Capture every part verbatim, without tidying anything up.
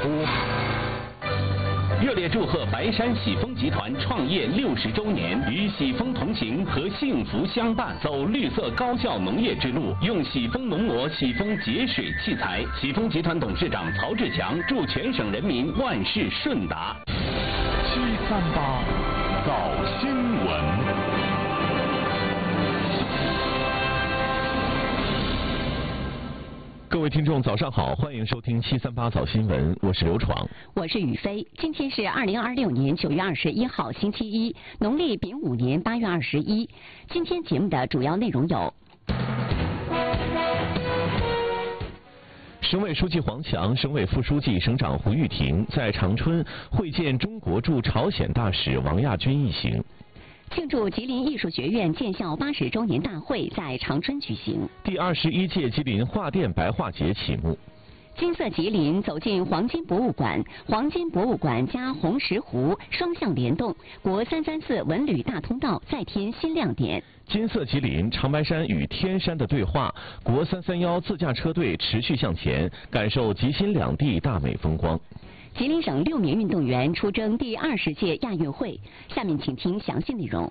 播。热烈祝贺白山喜丰集团创业六十周年，与喜丰同行和幸福相伴，走绿色高效农业之路，用喜丰农膜、喜丰节水器材。喜丰集团董事长曹志强祝全省人民万事顺达。 七三八早新闻。各位听众，早上好，欢迎收听七三八早新闻，我是刘闯， 我是雨飞。今天是二零二六年九月二十一号，星期一，农历丙午年八月二十一。今天节目的主要内容有： 省委书记黄强、省委副书记、省长胡玉婷在长春会见中国驻朝鲜大使王亚军一行。 庆祝吉林艺术学院建校八十周年大会在长春举行。 第二十一届吉林画电白画节启幕。 金色吉林走进黄金博物馆，黄金博物馆加红石湖双向联动，国三三四文旅大通道再添新亮点。 金色吉林长白山与天山的对话，国三三幺自驾车队持续向前，感受吉新两地大美风光。 吉林省六名运动员出征第二十届亚运会，下面请听详细内容。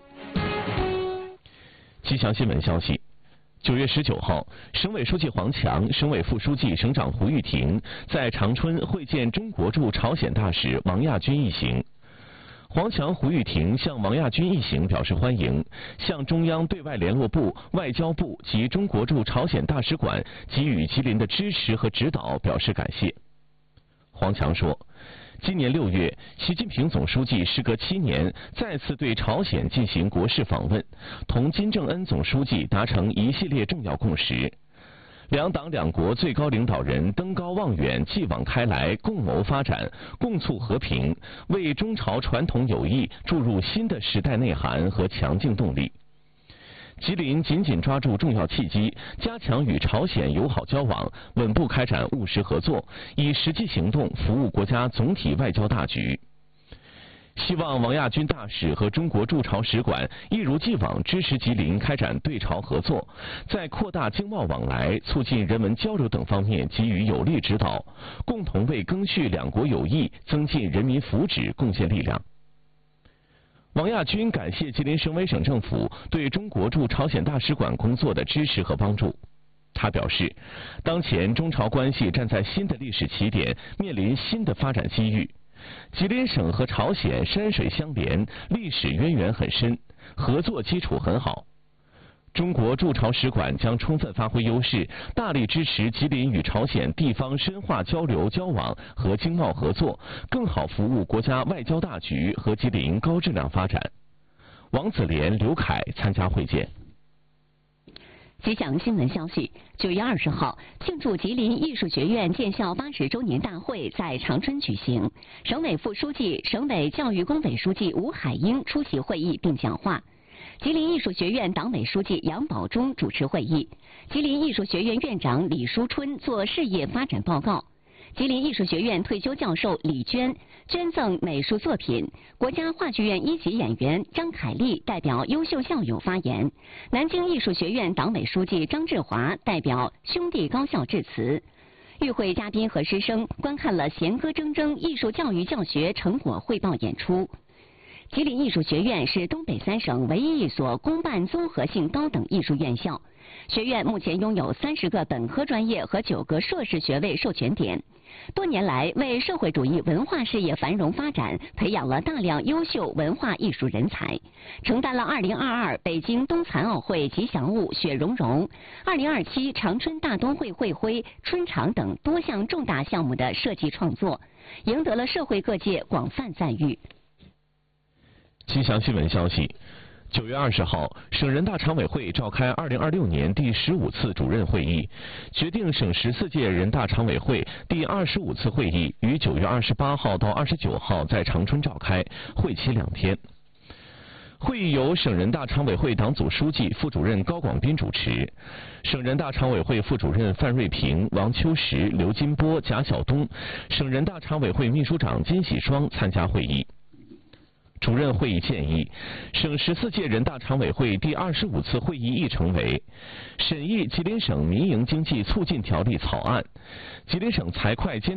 吉祥新闻消息，九月十九号，省委书记黄强、省委副书记、省长胡玉婷在长春会见中国驻朝鲜大使王亚军一行。黄强、胡玉婷向王亚军一行表示欢迎，向中央对外联络部、外交部及中国驻朝鲜大使馆给予吉林的支持和指导表示感谢。黄强说，今年六月，习近平总书记时隔七年再次对朝鲜进行国事访问，同金正恩总书记达成一系列重要共识。两党两国最高领导人登高望远，继往开来，共谋发展，共促和平，为中朝传统友谊注入新的时代内涵和强劲动力。吉林紧紧抓住重要契机，加强与朝鲜友好交往，稳步开展务实合作，以实际行动服务国家总体外交大局。希望王亚军大使和中国驻朝使馆一如既往支持吉林开展对朝合作，在扩大经贸往来、促进人文交流等方面给予有力指导，共同为赓续两国友谊、增进人民福祉贡献力量。王亚军感谢吉林省委省政府对中国驻朝鲜大使馆工作的支持和帮助。他表示，当前中朝关系站在新的历史起点，面临新的发展机遇。吉林省和朝鲜山水相连，历史渊源很深，合作基础很好。中国驻朝使馆将充分发挥优势，大力支持吉林与朝鲜地方深化交流交往和经贸合作，更好服务国家外交大局和吉林高质量发展。王子莲、刘凯参加会见。 吉祥新闻消息，九月二十号，庆祝吉林艺术学院建校八十周年大会在长春举行。省委副书记、省委教育工委书记吴海英出席会议并讲话。吉林艺术学院党委书记杨宝忠主持会议，吉林艺术学院院长李书春作事业发展报告。吉林艺术学院退休教授李娟捐赠美术作品，国家话剧院一级演员张凯丽代表优秀校友发言，南京艺术学院党委书记张志华代表兄弟高校致辞。与会嘉宾和师生观看了弦歌铮铮艺术教育教学成果汇报演出。吉林艺术学院是东北三省唯一一所公办综合性高等艺术院校，学院目前拥有三十个本科专业和九个硕士学位授权点，多年来为社会主义文化事业繁荣发展培养了大量优秀文化艺术人才，承担了二零二二北京冬残奥会吉祥物雪融融、二零二七长春大都会会徽春场等多项重大项目的设计创作，赢得了社会各界广泛赞誉。 吉祥新闻消息，九月二十号，省人大常委会召开二零二六年第十五次主任会议，决定省十四届人大常委会第二十五次会议于九月二十八号到二十九号在长春召开，会期两天。会议由省人大常委会党组书记、副主任高广斌主持，省人大常委会副主任范瑞平、王秋实、刘金波、贾晓东，省人大常委会秘书长金喜双参加会议。主任会议建议，省十四届人大常委会第二十五次会议议程为：审议吉林省民营经济促进条例草案，吉林省财会监